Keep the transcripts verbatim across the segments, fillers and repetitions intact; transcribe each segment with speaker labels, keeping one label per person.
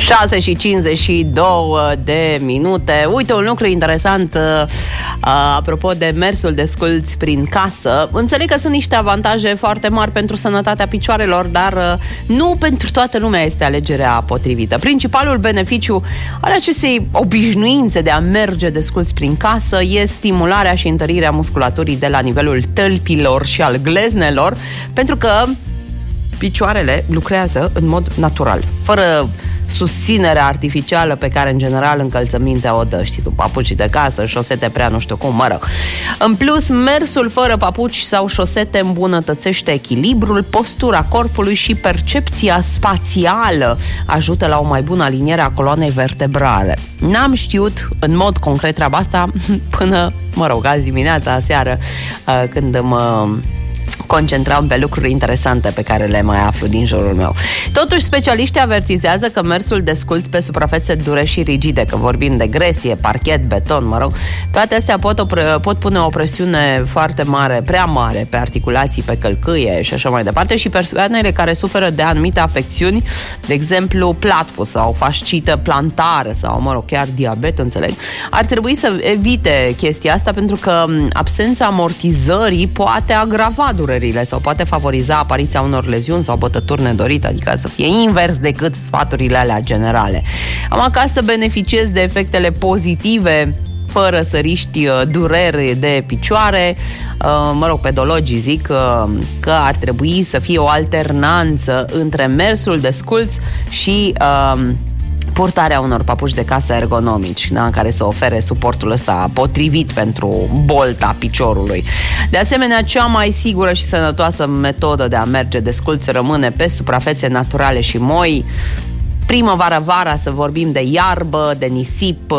Speaker 1: șase și cincizeci și două de minute. Uite, un lucru interesant uh, apropo de mersul de sculți prin casă. Înțeleg că sunt niște avantaje foarte mari pentru sănătatea picioarelor, dar uh, nu pentru toată lumea este alegerea potrivită. Principalul beneficiu al acestei obișnuințe de a merge de sculți prin casă e stimularea și întărirea musculaturii de la nivelul tălpilor și al gleznelor, pentru că picioarele lucrează în mod natural, fără susținerea artificială pe care în general încălțămintea o dă, știi tu, papuci de casă, șosete prea nu știu cum, mă rog. În plus, mersul fără papuci sau șosete îmbunătățește echilibrul, postura corpului și percepția spațială, ajută la o mai bună aliniere a coloanei vertebrale. N-am știut în mod concret treaba asta până, mă rog, azi dimineața, aseară, când mă concentram pe lucruri interesante pe care le mai aflu din jurul meu. Totuși, specialiștii avertizează că mersul de sculți pe suprafețe dure și rigide, că vorbim de gresie, parchet, beton, mă rog, toate astea pot, opre, pot pune o presiune foarte mare, prea mare, pe articulații, pe călcâie și așa mai departe, și persoanele care suferă de anumite afecțiuni, de exemplu platfus sau fascită plantară sau, mă rog, chiar diabet, înțeleg, ar trebui să evite chestia asta, pentru că absența amortizării poate agrava durerile sau poate favoriza apariția unor leziuni sau bătături nedorite, adică să fie invers decât sfaturile alea generale. Am ca să beneficiezi de efectele pozitive fără să riști dureri de picioare, mă rog, pedologii zic că ar trebui să fie o alternanță între mersul de sculți și purtarea unor papuci de casă ergonomici, da, care să ofere suportul ăsta potrivit pentru bolta piciorului. De asemenea, cea mai sigură și sănătoasă metodă de a merge de sculți rămâne pe suprafețe naturale și moi. Primăvară-vara să vorbim de iarbă, de nisip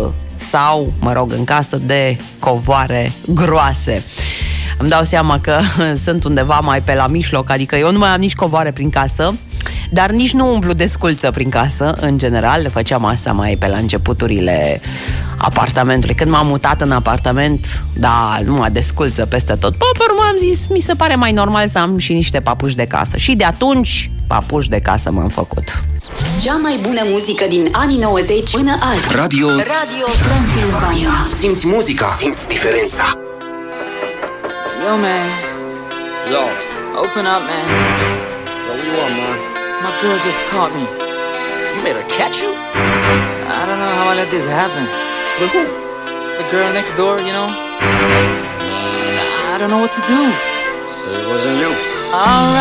Speaker 1: sau, mă rog, în casă de covoare groase. Îmi dau seama că sunt undeva mai pe la mijloc, adică eu nu mai am nici covoare prin casă, dar nici nu umplu de sculță prin casă, în general. Le făceam asta mai pe la începuturile apartamentului. Când m-am mutat în apartament, da, numai de sculță peste tot. Pă, pe urmă am zis, mi se pare mai normal să am și niște papuci de casă. Și de atunci, papuci de casă m-am făcut.
Speaker 2: Cea mai bună muzică din anii nouăzeci până azi.
Speaker 3: Radio
Speaker 2: Radio Transilvania.
Speaker 3: Simți muzica, simți diferența.
Speaker 4: Yo, man.
Speaker 5: Yo.
Speaker 4: Open up, man.
Speaker 5: Yo, what you want, man?
Speaker 4: My girl just caught me.
Speaker 5: You made her catch you?
Speaker 4: I don't know how I let this happen.
Speaker 5: With who?
Speaker 4: The girl next door, you know? I don't know what to do.
Speaker 5: So it wasn't you.
Speaker 4: All right.